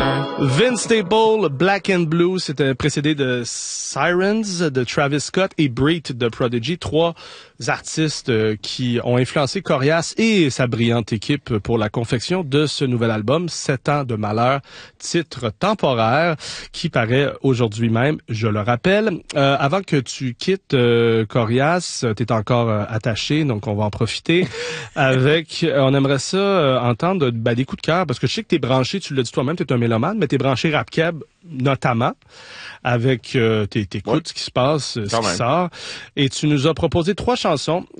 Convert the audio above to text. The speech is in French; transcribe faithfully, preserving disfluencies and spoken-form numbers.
Vince Staples, Black and Blue, c'était précédé de Sirens de Travis Scott et Breed de Prodigy, trois artistes qui ont influencé Corias et sa brillante équipe pour la confection de ce nouvel album, Sept ans de malheur, titre temporaire, qui paraît aujourd'hui même, je le rappelle. Euh, avant que tu quittes euh, Corias, t'es encore euh, attaché, donc on va en profiter avec, euh, on aimerait ça euh, entendre ben, des coups de cœur, parce que je sais que t'es branché, tu l'as dit toi-même, t'es un mélomane, mais t'es branché rap-keb, notamment, avec euh, tes, tes écoutes, Ouais. ce qui se passe, ce Quand qui même. sort. Et tu nous as proposé trois chansons.